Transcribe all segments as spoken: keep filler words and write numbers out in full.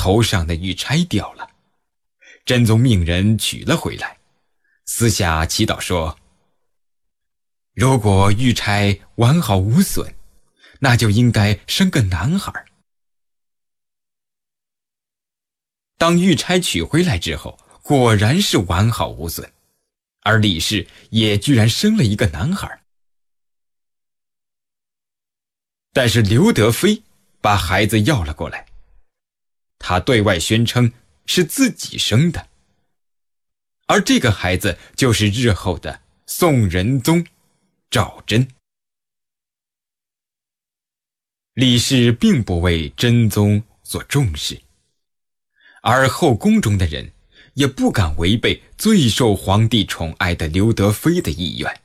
头上的玉钗掉了。真宗命人取了回来，私下祈祷说，如果玉钗完好无损，那就应该生个男孩。当玉钗取回来之后，果然是完好无损，而李氏也居然生了一个男孩。但是刘德妃把孩子要了过来，他对外宣称是自己生的，而这个孩子就是日后的宋仁宗赵祯。李氏并不为真宗所重视，而后宫中的人也不敢违背最受皇帝宠爱的刘德妃的意愿。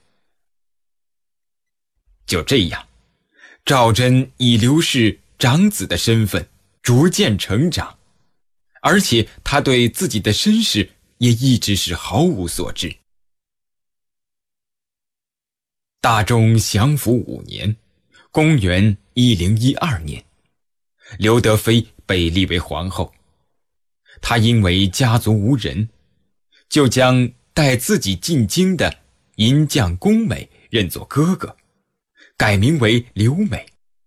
就这样，赵祯以刘氏长子的身份逐渐成长，而且他对自己的身世也一直是毫无所知。大中祥符五年，公元一零一二年，刘德妃被立为皇后。她因为家族无人，就将带自己进京的银匠宫美认作哥哥，改名为刘美。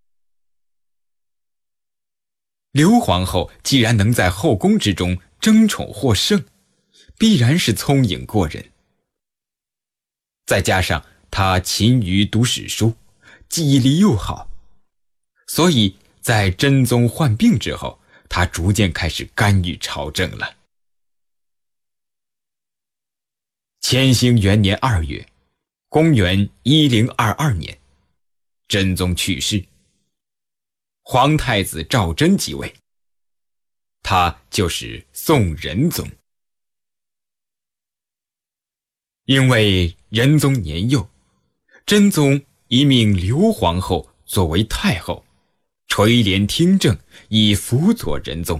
刘皇后既然能在后宫之中争宠获胜，必然是聪颖过人。再加上她勤于读史书，记忆力又好，所以在真宗患病之后，她逐渐开始干预朝政了。乾兴元年二月，公元一零二二年，真宗去世，皇太子赵祯即位，他就是宋仁宗。因为仁宗年幼，真宗已命刘皇后作为太后，垂帘听政，以辅佐仁宗。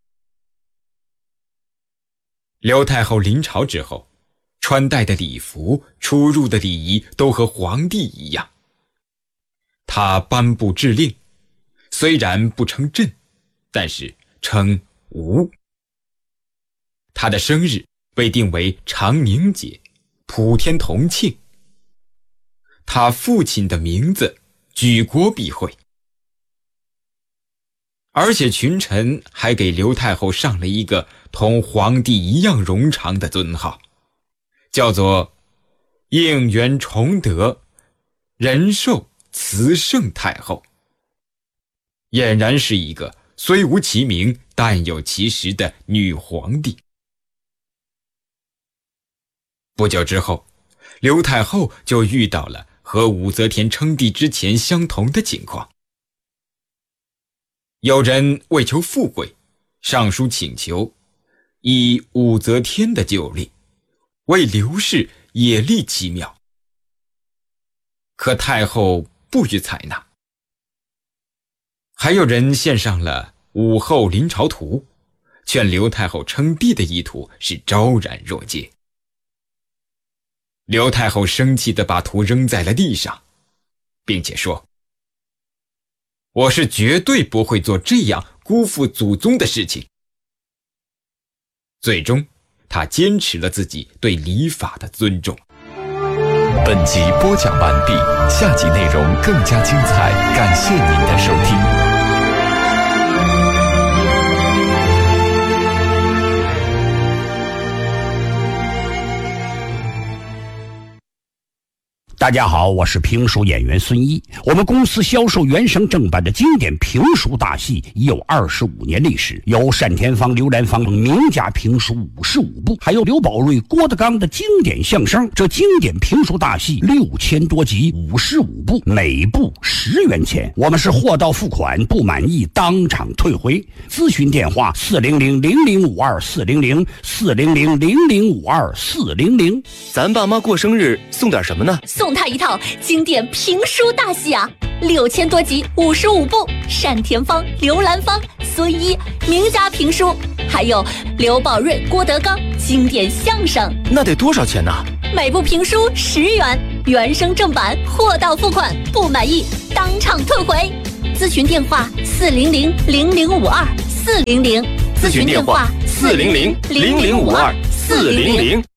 刘太后临朝之后，穿戴的礼服、出入的礼仪都和皇帝一样。她颁布制令，虽然不称朕，但是称吾。她的生日被定为长明节、普天同庆。他父亲的名字举国必会，而且群臣还给刘太后上了一个同皇帝一样冗长的尊号，叫做应元崇德仁寿慈圣太后，俨然是一个虽无其名但有其实的女皇帝。不久之后，刘太后就遇到了和武则天称帝之前相同的情况。有人为求富贵，上书请求以武则天的旧例为刘氏也立其庙，可太后不予采纳。还有人献上了武后临朝图，劝刘太后称帝的意图是昭然若揭。刘太后生气地把图扔在了地上，并且说，我是绝对不会做这样辜负祖宗的事情。最终她坚持了自己对礼法的尊重。 本集播讲完毕，下集内容更加精彩，感谢您的收听。 大家好，我是评书演员孙一。我们公司销售原声正版的经典评书大戏已有二十五年历史，有单田芳、刘兰芳等名家评书五十五部，还有刘宝瑞、郭德纲的经典相声。这经典评书大戏六千多集，五十五部，每部十元钱。我们是货到付款，不满意当场退回。咨询电话：四零零零零五二四零零四零零零零五二四零零。 咱爸妈过生日送点什么呢？ 送他一套经典评书大戏啊，六千多集，五十五部，单田芳、刘兰芳、孙一名家评书，还有刘宝瑞、郭德纲经典相声。 那得多少钱呢？ 每部评书十元，原声正版，货到付款，不满意当场退回。咨询电话：四零零零零五二四零零。 咨询电话：四零零零零五二四零零。